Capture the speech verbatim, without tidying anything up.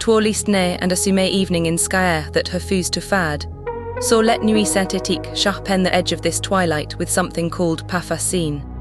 twolist and assume evening in Skaer that refuse to fad. So let nuit synthétique sharpen the edge of this twilight with something called pas facile.